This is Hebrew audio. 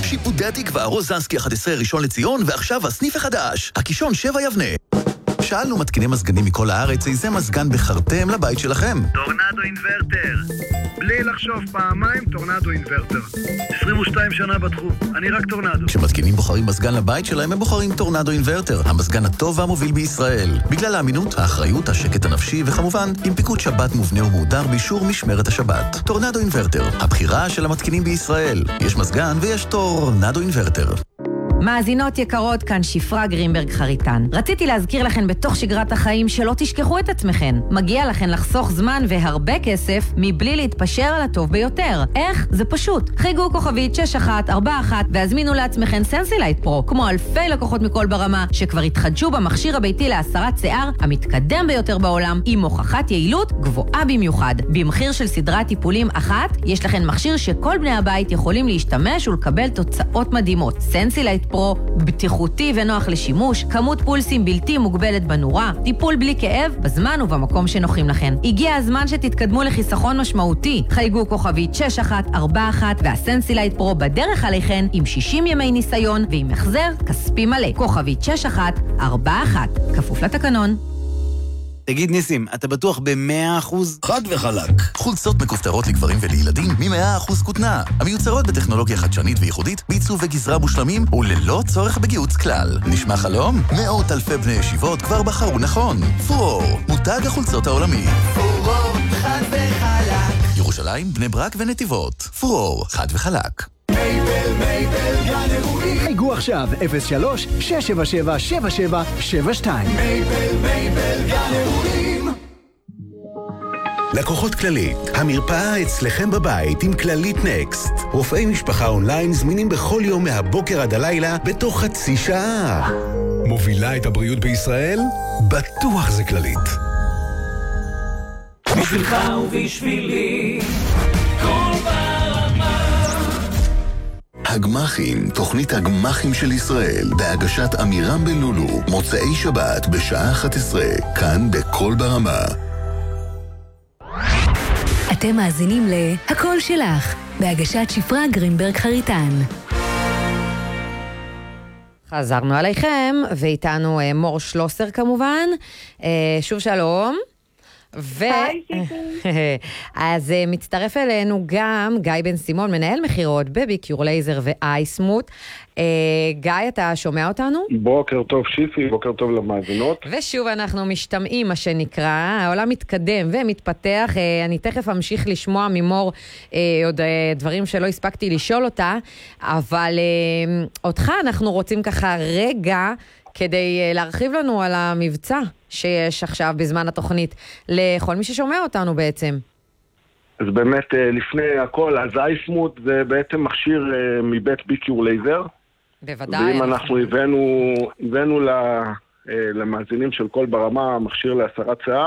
שיפודי התקווה, רוזנסקי 11 ראשון לציון, ועכשיו הסניף החדש, הקישון 7 יבנה. שאלנו מתקיני מזגנים מכל הארץ, איזה מזגן בחרתם לבית שלכם? טורנדו אינברטר. בלי לחשוב פעמיים, טורנדו אינברטר. 22 שנה בתחום, אני רק טורנדו. כשמתקינים בוחרים מזגן לבית שלהם, הם בוחרים טורנדו אינברטר, המזגן הטוב והמוביל בישראל. בגלל האמינות, האחריות, השקט הנפשי, וכמובן, עם פיקוד שבת מובנה ומהודר באישור משמרת השבת. טורנדו אינברטר, הבחירה של המתקינים בישראל. יש מזגן ויש טורנדו אינברטר. מאזינות יקרות, כאן שפרה גרינברג חריטן. רציתי להזכיר לכן בתוך שגרת החיים שלא תשכחו את עצמכן. מגיע לכן לחסוך זמן והרבה כסף מבלי להתפשר על הטוב ביותר. איך? זה פשוט. חיגו כוכבית 6141 והזמינו לעצמכן סנסילייט פרו, כמו אלפי לקוחות מכל ברמה שכבר התחדשו במכשיר הביתי להסרת שיער המתקדם ביותר בעולם עם הוכחת יעילות גבוהה במיוחד. במחיר של סדרת טיפולים אחת, יש לכן מכשיר שכל בני הבית יכולים להשתמש ולקבל תוצאות מדהימות. סנסילייט פרו, בטיחותי ונוח לשימוש, כמות פולסים בלתי מוגבלת בנורה, טיפול בלי כאב, בזמן ובמקום שנוחים לכן. הגיע הזמן שתתקדמו לחיסכון משמעותי. חייגו כוכבית 6141 והסנסילייט פרו בדרך עליכן עם 60 ימי ניסיון ועם החזר כספי מלא. כוכבית 6141, כפוף לתקנון. תגיד ניסים, אתה בטוח ב100%? חד וחלק. חולצות מכופתרות לגברים ולילדים מ100% כותנה. המיוצרות בטכנולוגיה חדשנית וייחודית, בעיצוב וגזרה מושלמים וללא צורך בגיוץ כלל. נשמע חלום? מאות אלפי בני ישיבות כבר בחרו נכון. פורור, מותג החולצות העולמי. פורור, חד וחלק. ירושלים, בני ברק ונתיבות. פורור, חד וחלק. מייבל, גן אירועים. חייגו עכשיו, 03-677-7772. מייבל, גן אירועים. לקוחות כללית, המרפאה אצלכם בבית עם כללית נקסט. רופאי משפחה אונליין זמינים בכל יום מהבוקר עד הלילה בתוך חצי שעה. מובילה את הבריאות בישראל? בטוח זה כללית. בשבילך ובשבילי, כל ברמה. הגמחים, תוכנית הגמחים של ישראל, בהגשת אמירם בלולו, מוצאי שבת בשעה 11, כאן בכל ברמה. אתם מאזינים להכל שלך, בהגשת שפרה גרינברג חריטן. חזרנו עליכם, ואיתנו מור שלוסר כמובן. שוב שלום. אז מצטרף אלינו גם גיא בן סימון, מנהל מחירות בביקיור לייזר ואייסמוט. גיא, אתה שומע אותנו? בוקר טוב שיפי, בוקר טוב למאזינות. ושוב אנחנו משתמעים, מה שנקרא, העולם מתקדם ומתפתח. אני תכף אמשיך לשמוע ממור עוד דברים שלא הספקתי לשאול אותה, אבל אותך אנחנו רוצים ככה רגע כדי להרחיב לנו על המבצע שיש עכשיו בזמן התוכנית, לכל מי ששומע אותנו בעצם. אז באמת, לפני הכל, אז אייסמוט זה בעצם מכשיר מבית ביקיור לייזר. בוודאי. ואם אנחנו הבאנו למאזינים של כל ברמה, מכשיר להסרת שיער,